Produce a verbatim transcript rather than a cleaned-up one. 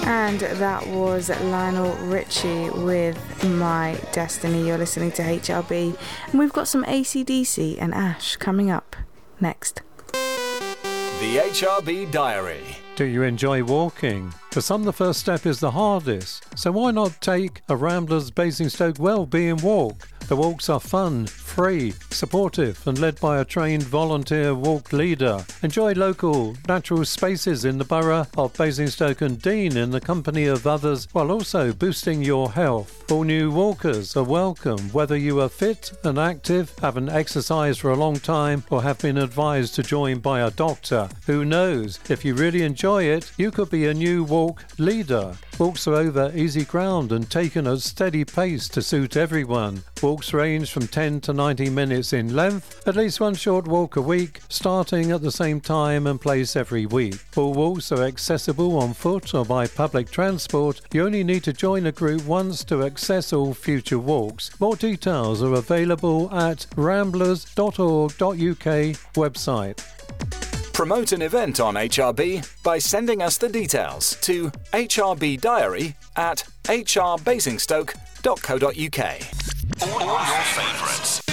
And that was Lionel Richie with My Destiny. You're listening to H R B. And we've got some A C D C and Ash coming up next. The H R B Diary. Do you enjoy walking? For some, the first step is the hardest. So why not take a Ramblers Basingstoke Wellbeing Walk? The walks are fun, free, supportive and led by a trained volunteer walk leader. Enjoy local, natural spaces in the borough of Basingstoke and Deane in the company of others while also boosting your health. All new walkers are welcome, whether you are fit and active, haven't exercised for a long time or have been advised to join by a doctor. Who knows, if you really enjoy it, you could be a new walk leader. Walks are over easy ground and taken at steady pace to suit everyone. Walks range from ten to ninety minutes in length, at least one short walk a week, starting at the same time and place every week. All walks are accessible on foot or by public transport. You only need to join a group once to access all future walks. More details are available at ramblers dot org dot U K website. Promote an event on H R B by sending us the details to H R B diary at h r basingstoke dot co dot U K. All your favourites.